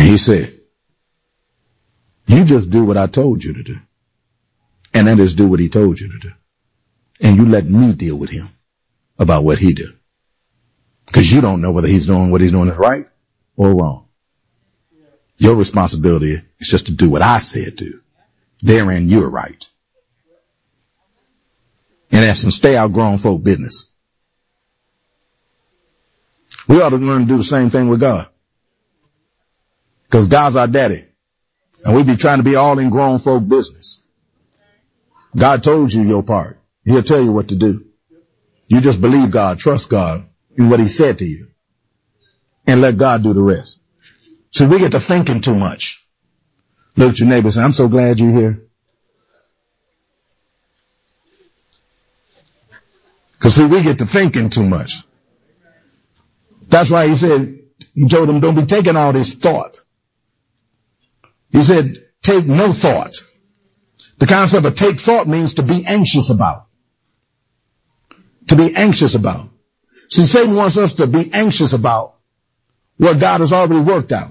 he said, you just do what I told you to do. And that is do what he told you to do. And you let me deal with him about what he did. Because you don't know whether he's doing what he's doing is right or wrong. Your responsibility is just to do what I said do. Therein you're right. In essence, stay out grown folk business. We ought to learn to do the same thing with God. Because God's our daddy. And we be trying to be all in grown folk business. God told you your part. He'll tell you what to do. You just believe God, trust God in what he said to you. And let God do the rest. So we get to thinking too much. Look at your neighbor and say, I'm so glad you're here. Because see, we get to thinking too much. That's why he said, he told them, don't be taking all this thought. He said, take no thought. The concept of take thought means to be anxious about. To be anxious about. See, Satan wants us to be anxious about what God has already worked out.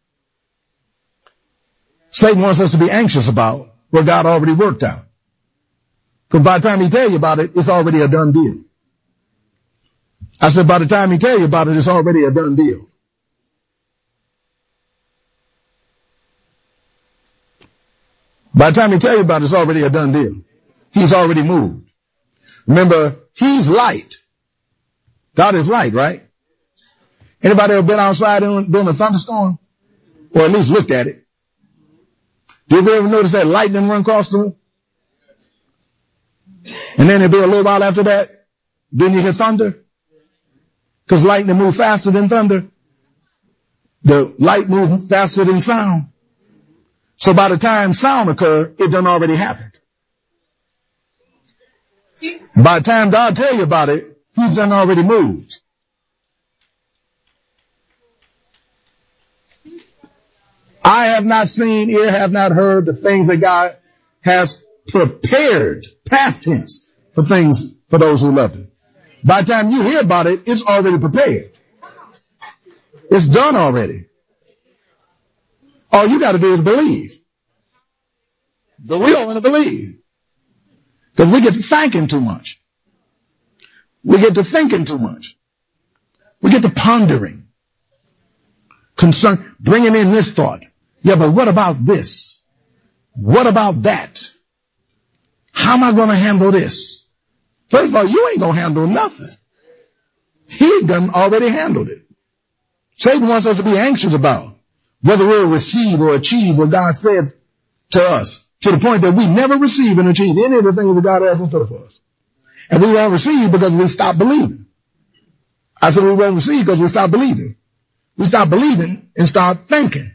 Satan wants us to be anxious about what God already worked out. Because by the time he tell you about it, it's already a done deal. I said, by the time he tell you about it, it's already a done deal. By the time he tell you about it, it's already a done deal. He's already moved. Remember, he's light. God is light, right? Anybody ever been outside during a thunderstorm? Or at least looked at it? Did you ever notice that lightning run across the room? And then it'd be a little while after that, then you hear thunder. Because lightning moves faster than thunder. The light moves faster than sound. So by the time sound occurred, it done already happened. By the time God tell you about it, he's done already moved. I have not seen, ear have not heard the things that God has prepared, past tense, for things for those who love him. By the time you hear about it, it's already prepared. It's done already. All you got to do is believe. But we don't want to believe. Because we get to thinking too much. We get to thinking too much. We get to pondering. Concern, bringing in this thought. Yeah, but what about this? What about that? How am I going to handle this? First of all, you ain't going to handle nothing. He done already handled it. Satan wants us to be anxious about whether we'll receive or achieve what God said to us, to the point that we never receive and achieve any of the things that God has in store for us. And we won't receive because we stop believing. I said we won't receive because we stop believing. We stop believing and start thinking.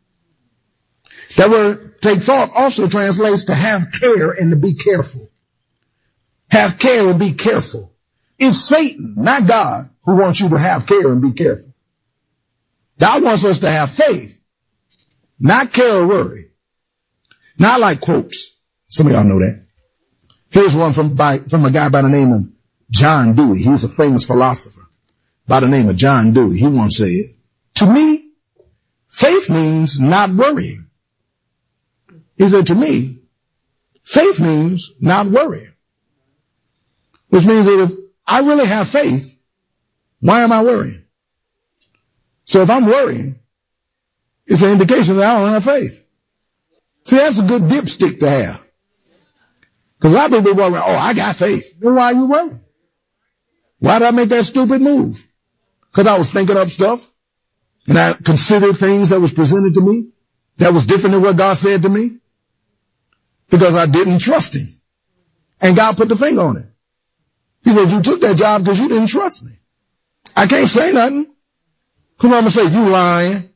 That word take thought also translates to have care and to be careful. Have care and be careful. It's Satan, not God, who wants you to have care and be careful. God wants us to have faith, not care or worry. Not like quotes. Some of y'all know that. Here's one from a guy by the name of John Dewey. He's a famous philosopher by the name of John Dewey. He once said, to me, faith means not worrying. He said, to me, faith means not worrying. Which means that if I really have faith, why am I worrying? So if I'm worrying, it's an indication that I don't have faith. See, that's a good dipstick to have. Because a lot of people worry, oh, I got faith. Then why are you worrying? Why did I make that stupid move? Because I was thinking up stuff and I considered things that was presented to me that was different than what God said to me. Because I didn't trust him. And God put the finger on it. He said, you took that job because you didn't trust me. I can't say nothing. Because I'm going to say, you lying.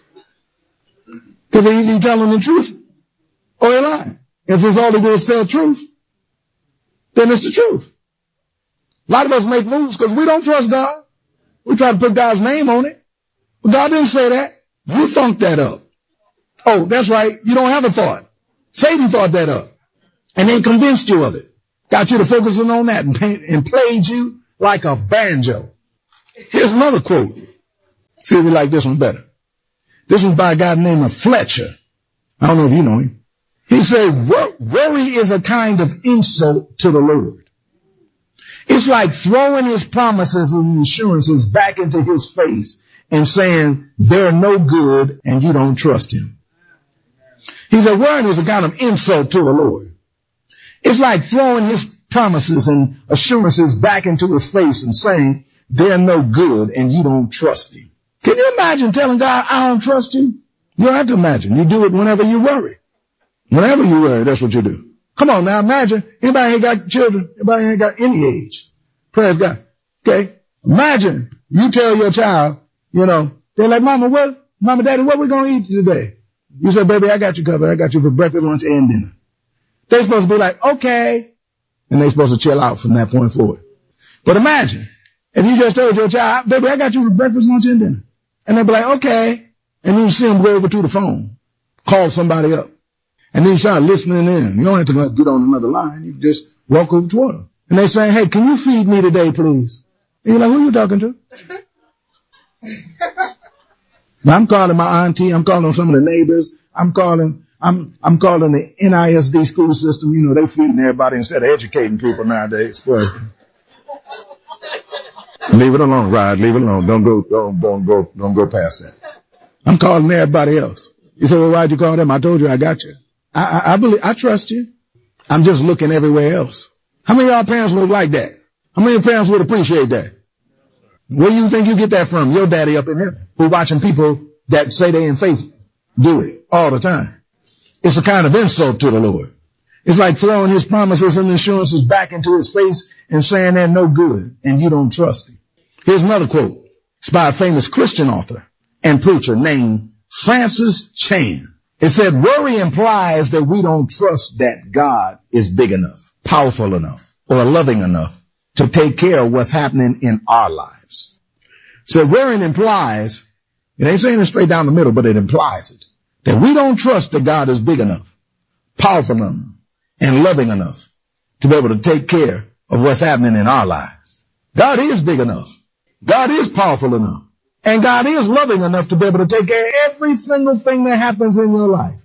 Because he telling the truth. Or he lying. If it's all he does is tell the truth, then it's the truth. A lot of us make moves because we don't trust God. We try to put God's name on it. But God didn't say that. You thunk that up. Oh, that's right. You don't have a thought. Satan thought that up. And then convinced you of it. Got you to focusing on that and played you like a banjo. Here's another quote. See if we like this one better. This was by a guy named Fletcher. I don't know if you know him. He said, worry is a kind of insult to the Lord. It's like throwing his promises and assurances back into his face and saying they're no good and you don't trust him. He said, worrying is a kind of insult to the Lord. It's like throwing his promises and assurances back into his face and saying they're no good and you don't trust him. Can you imagine telling God, I don't trust you? You don't have to imagine. You do it whenever you worry. Whenever you worry, that's what you do. Come on now, imagine. Anybody ain't got children? Anybody ain't got any age? Praise God. Okay? Imagine you tell your child, they're like, Mama, Daddy, what we gonna eat today? You say, baby, I got you covered. I got you for breakfast, lunch, and dinner. They're supposed to be like, okay. And they're supposed to chill out from that point forward. But imagine if you just told your child, baby, I got you for breakfast, lunch, and dinner. And they'll be like, okay. And then you see them go over to the phone, call somebody up. And then you start listening in. You don't have to get on another line. You can just walk over toward them. And they say, hey, can you feed me today, please? And you're like, who are you talking to? I'm calling my auntie. I'm calling some of the neighbors. I'm calling the NISD school system. They feeding everybody instead of educating people nowadays. Leave it alone, Rod. Leave it alone. Don't go past that. I'm calling everybody else. You say, well, why'd you call them? I told you I got you. I trust you. I'm just looking everywhere else. How many of y'all parents would like that? How many parents would appreciate that? Where do you think you get that from? Your daddy up in heaven, who watching people that say they in faith do it all the time. It's a kind of insult to the Lord. It's like throwing his promises and assurances back into his face and saying they're no good and you don't trust him. Here's another quote. It's by a famous Christian author and preacher named Francis Chan. It said, worry implies that we don't trust that God is big enough, powerful enough, or loving enough to take care of what's happening in our lives. So worrying implies, it ain't saying it straight down the middle, but it implies it, that we don't trust that God is big enough, powerful enough, and loving enough to be able to take care of what's happening in our lives. God is big enough. God is powerful enough. And God is loving enough to be able to take care of every single thing that happens in your life.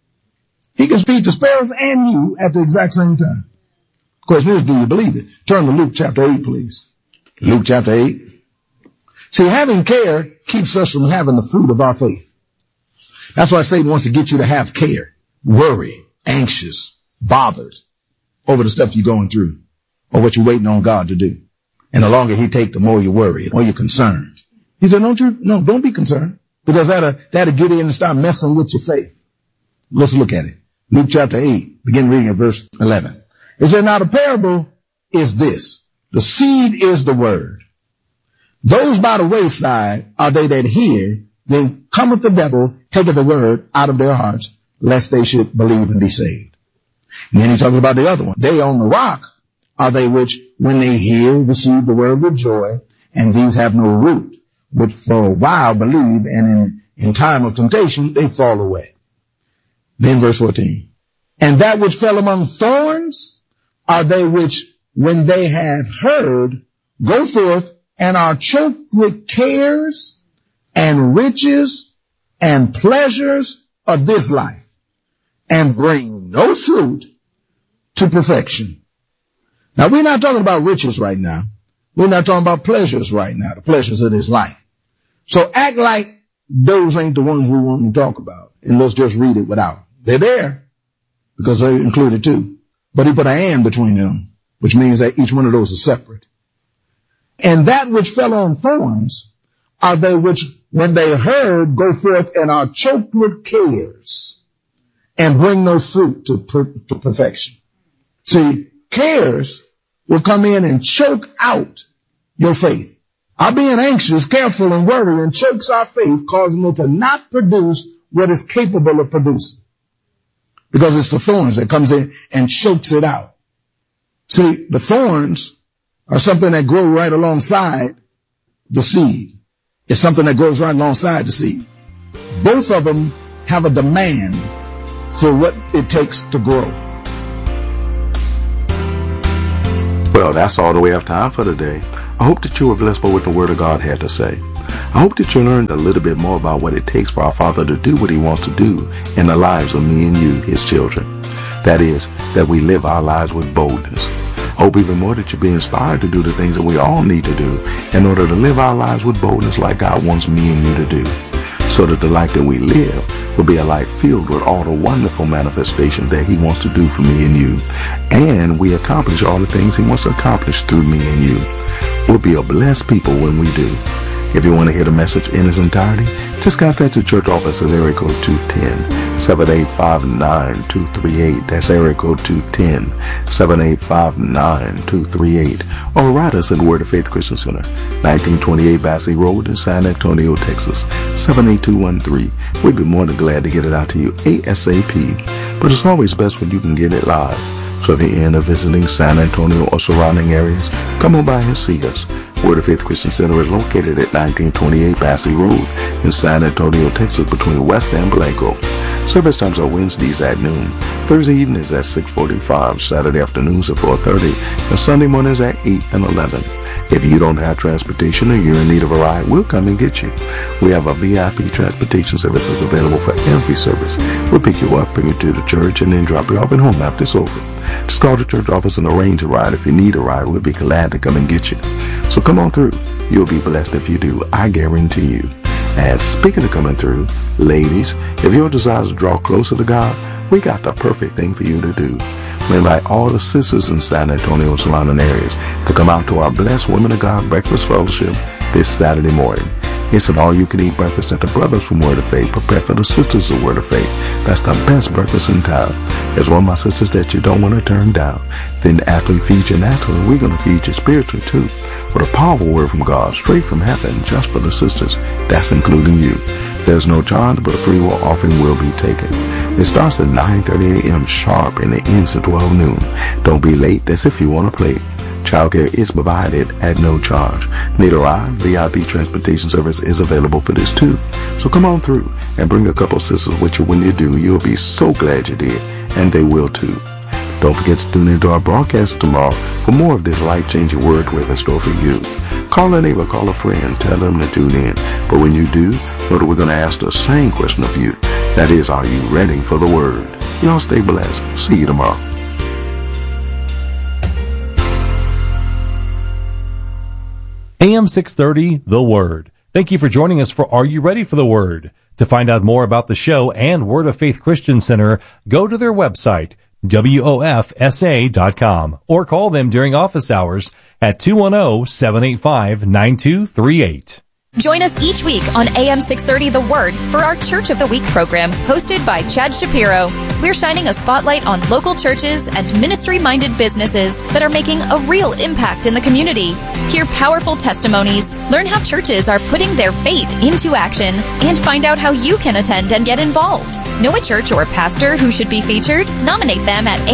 He can feed the sparrows and you at the exact same time. Of course, this, do you believe it? Turn to Luke chapter 8, please. Luke chapter 8. See, having care keeps us from having the fruit of our faith. That's why Satan wants to get you to have care, worry, anxious, bothered over the stuff you're going through or what you're waiting on God to do. And the longer he takes, the more you worry, the more you're concerned. He said, don't be concerned, because that'll get in and start messing with your faith. Let's look at it. Luke chapter 8, begin reading at verse 11. It said, now the parable is this. The seed is the word. Those by the wayside are they that hear, then cometh the devil, taketh the word out of their hearts, lest they should believe and be saved. And then he's talking about the other one. They on the rock are they which, when they hear, receive the word with joy, and these have no root, which for a while believe, and in time of temptation, they fall away. Then verse 14. And that which fell among thorns are they which, when they have heard, go forth and are choked with cares and riches and pleasures of this life, and bring no fruit to perfection. Now, we're not talking about riches right now. We're not talking about pleasures right now, the pleasures of this life. So act like those ain't the ones we want to talk about. And let's just read it without. They're there because they're included too. But he put an and between them, which means that each one of those is separate. And that which fell on thorns are they which, when they heard, go forth and are choked with cares and bring no fruit to perfection. See, cares will come in and choke out your faith. Our being anxious, careful, and worrying chokes our faith, causing it to not produce what it's capable of producing. Because it's the thorns that comes in and chokes it out. See, the thorns are something that grow right alongside the seed. It's something that grows right alongside the seed. Both of them have a demand for what it takes to grow. Well, that's all that we have time for today. I hope that you were blessed by what the Word of God had to say. I hope that you learned a little bit more about what it takes for our Father to do what He wants to do in the lives of me and you, His children. That is, that we live our lives with boldness. Hope even more that you be inspired to do the things that we all need to do in order to live our lives with boldness like God wants me and you to do, so that the life that we live will be a life filled with all the wonderful manifestations that He wants to do for me and you, and we accomplish all the things He wants to accomplish through me and you. We'll be a blessed people when we do. If you want to hear the message in its entirety, just contact the church office at area code 210-7859-238. That's area code 210-7859-238. Or write us at Word of Faith Christian Center, 1928 Bassey Road in San Antonio, Texas, 78213. We'd be more than glad to get it out to you ASAP. But it's always best when you can get it live. So if you're in or visiting San Antonio or surrounding areas, come on by and see us. Word of Faith Christian Center is located at 1928 Bassey Road in San Antonio, Texas, between West and Blanco. Service times are Wednesdays at noon, Thursday evenings at 6:45, Saturday afternoons at 4:30, and Sunday mornings at 8 and 11. If you don't have transportation or you're in need of a ride, we'll come and get you. We have a VIP transportation services available for every service. We'll pick you up, bring you to the church, and then drop you off at home after it's over. Just call the church office and arrange a ride. If you need a ride, we'll be glad to come and get you. So come on through. You'll be blessed if you do. I guarantee you. And speaking of coming through, ladies, if your desire is to draw closer to God, we got the perfect thing for you to do. We invite all the sisters in San Antonio and surrounding areas to come out to our Blessed Women of God Breakfast Fellowship this Saturday morning. It's an all-you-can-eat breakfast that the brothers from Word of Faith prepare for the sisters of Word of Faith. That's the best breakfast in town. It's one of my sisters that you don't want to turn down. Then after we feed you naturally, we're going to feed you spiritually too, with a powerful word from God, straight from heaven, just for the sisters. That's including you. There's no charge, but a free will offering will be taken. It starts at 9:30 a.m. sharp and it ends at 12 noon. Don't be late. That's if you want to play. Childcare is provided at no charge. Need a ride? VIP transportation service is available for this too. So come on through and bring a couple sisters with you. When you do, you'll be so glad you did, and they will too. Don't forget to tune into our broadcast tomorrow for more of this life-changing word we have in store for you. Call a neighbor, call a friend, tell them to tune in. But when you do, know that we're going to ask the same question of you. That is, are you ready for the word? Y'all stay blessed. See you tomorrow. AM 630, The Word. Thank you for joining us for Are You Ready for the Word? To find out more about the show and Word of Faith Christian Center, go to their website, WOFSA.com, or call them during office hours at 210-785-9238. Join us each week on AM 630 The Word for our Church of the Week program, hosted by Chad Shapiro. We're shining a spotlight on local churches and ministry-minded businesses that are making a real impact in the community. Hear powerful testimonies, learn how churches are putting their faith into action, and find out how you can attend and get involved. Know a church or pastor who should be featured? Nominate them at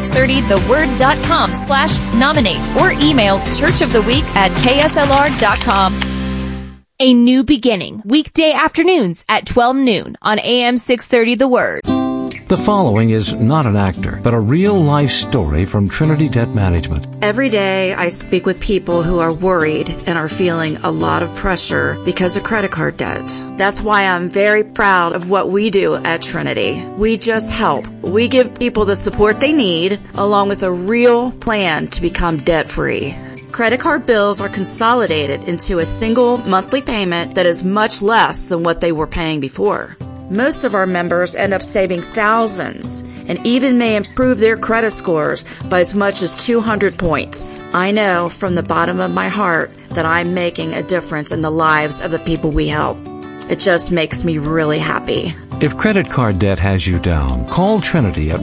am630theword.com/nominate or email churchoftheweek@kslr.com. A New Beginning, weekday afternoons at 12 noon on AM 630 The Word. The following is not an actor, but a real-life story from Trinity Debt Management. Every day I speak with people who are worried and are feeling a lot of pressure because of credit card debt. That's why I'm very proud of what we do at Trinity. We just help. We give people the support they need, along with a real plan to become debt-free. Credit card bills are consolidated into a single monthly payment that is much less than what they were paying before. Most of our members end up saving thousands and even may improve their credit scores by as much as 200 points. I know from the bottom of my heart that I'm making a difference in the lives of the people we help. It just makes me really happy. If credit card debt has you down, call Trinity at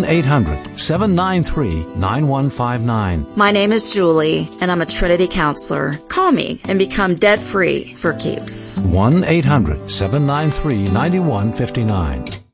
1-800-793-9159. My name is Julie, and I'm a Trinity counselor. Call me and become debt-free for keeps. 1-800-793-9159.